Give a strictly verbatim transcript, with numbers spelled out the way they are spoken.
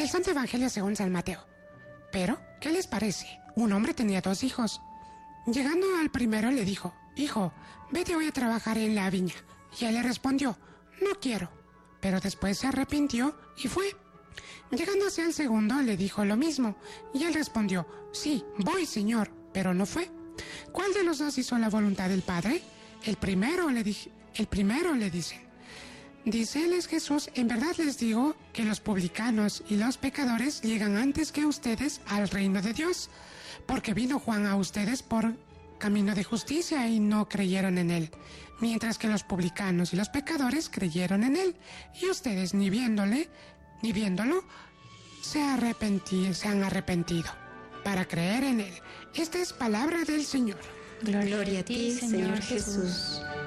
Del Santo Evangelio según San Mateo. Pero, ¿qué les parece? Un hombre tenía dos hijos. Llegando al primero le dijo: hijo, vete hoy a trabajar en la viña. Y él le respondió: no quiero. Pero después se arrepintió y fue. Llegando hacia el segundo le dijo lo mismo. Y él respondió: sí, voy, señor. Pero no fue. ¿Cuál de los dos hizo la voluntad del Padre? El primero, le dije, el primero le dicen. Díceles Jesús: en verdad les digo que los publicanos y los pecadores llegan antes que ustedes al reino de Dios, porque vino Juan a ustedes por camino de justicia y no creyeron en él, mientras que los publicanos y los pecadores creyeron en él, y ustedes ni viéndole, ni viéndolo, se, arrepentí, se han arrepentido para creer en él. Esta es palabra del Señor. Gloria a ti, Señor Jesús.